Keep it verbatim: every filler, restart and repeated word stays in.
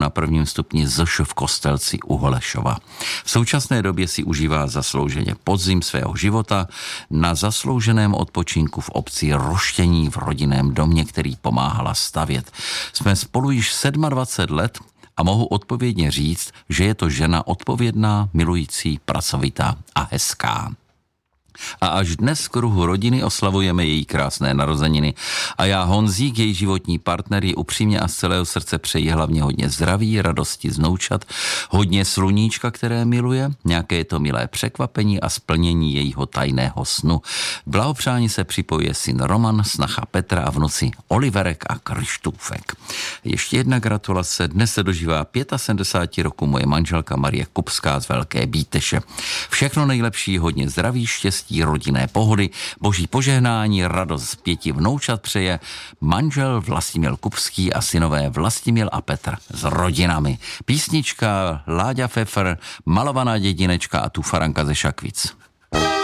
na prvním stupni Z Š v Kostelci u Holešova. V současné době si užívá zaslouženě podzim svého života na zaslouženém odpočinku v obci Roštění v rodinném domě, který pomáhala stavět. Jsme spolu již dvacet sedm let a mohu odpovědně říct, že je to žena odpovědná, milující, pracovitá a hezká. A až dnes v kruhu rodiny oslavujeme její krásné narozeniny. A já, Honzík, její životní partner, ji upřímně a z celého srdce přeji hlavně hodně zdraví, radosti znoučat, hodně sluníčka, které miluje, nějaké to milé překvapení a splnění jejího tajného snu. Blahopřání se připojuje syn Roman, snacha Petra a vnuci Oliverek a Krištůfek. Ještě jedna gratulace, dnes se dožívá sedmdesát pět roku moje manželka Marie Kupská z Velké Bíteše. Všechno nejlepší, hodně zdraví, štěstí, rodinné pohody, boží požehnání, radost z pěti vnoučat přeje manžel Vlastimil Kupský a synové Vlastimil a Petr s rodinami. Písnička Láďa Pfeffer, Malovaná dědinečka a tu Faranka ze Šakvic.